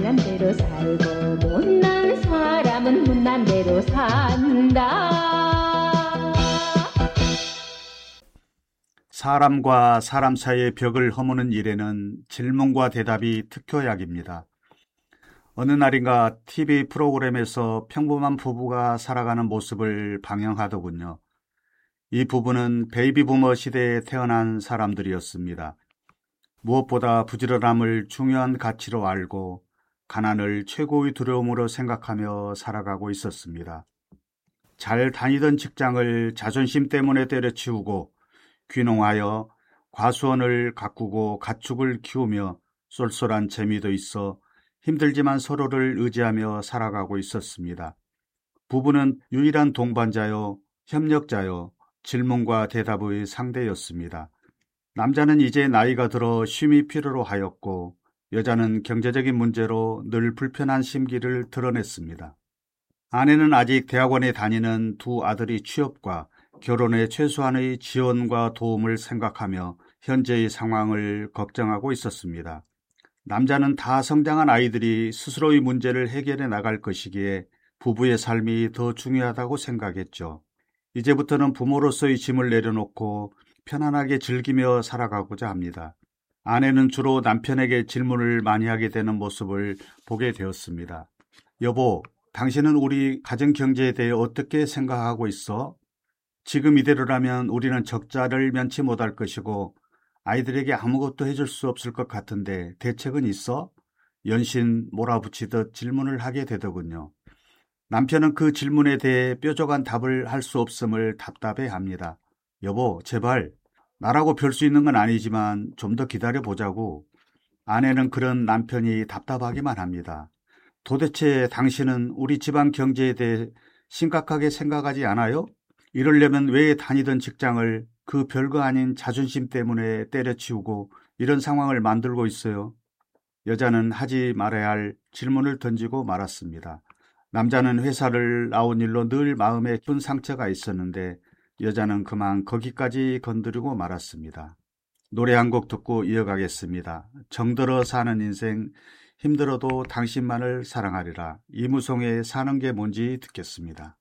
못난 대로 살고 못난 사람은 못난 대로 산다. 사람과 사람 사이의 벽을 허무는 일에는 질문과 대답이 특효약입니다. 어느 날인가 TV 프로그램에서 평범한 부부가 살아가는 모습을 방영하더군요. 이 부부는 베이비 부머 시대에 태어난 사람들이었습니다. 무엇보다 부지런함을 중요한 가치로 알고 가난을 최고의 두려움으로 생각하며 살아가고 있었습니다. 잘 다니던 직장을 자존심 때문에 때려치우고 귀농하여 과수원을 가꾸고 가축을 키우며 쏠쏠한 재미도 있어 힘들지만 서로를 의지하며 살아가고 있었습니다. 부부는 유일한 동반자요, 협력자요, 질문과 대답의 상대였습니다. 남자는 이제 나이가 들어 쉼이 필요로 하였고 여자는 경제적인 문제로 늘 불편한 심기를 드러냈습니다. 아내는 아직 대학원에 다니는 두 아들이 취업과 결혼에 최소한의 지원과 도움을 생각하며 현재의 상황을 걱정하고 있었습니다. 남자는 다 성장한 아이들이 스스로의 문제를 해결해 나갈 것이기에 부부의 삶이 더 중요하다고 생각했죠. 이제부터는 부모로서의 짐을 내려놓고 편안하게 즐기며 살아가고자 합니다. 아내는 주로 남편에게 질문을 많이 하게 되는 모습을 보게 되었습니다. 여보, 당신은 우리 가정 경제에 대해 어떻게 생각하고 있어? 지금 이대로라면 우리는 적자를 면치 못할 것이고 아이들에게 아무것도 해줄 수 없을 것 같은데 대책은 있어? 연신 몰아붙이듯 질문을 하게 되더군요. 남편은 그 질문에 대해 뾰족한 답을 할 수 없음을 답답해합니다. 여보, 제발 나라고 별 수 있는 건 아니지만 좀 더 기다려보자고. 아내는 그런 남편이 답답하기만 합니다. 도대체 당신은 우리 집안 경제에 대해 심각하게 생각하지 않아요? 이러려면 왜 다니던 직장을 그 별거 아닌 자존심 때문에 때려치우고 이런 상황을 만들고 있어요? 여자는 하지 말아야 할 질문을 던지고 말았습니다. 남자는 회사를 나온 일로 늘 마음에 큰 상처가 있었는데 여자는 그만 거기까지 건드리고 말았습니다. 노래 한 곡 듣고 이어가겠습니다. 정들어 사는 인생 힘들어도 당신만을 사랑하리라. 이무송의 사는 게 뭔지 듣겠습니다.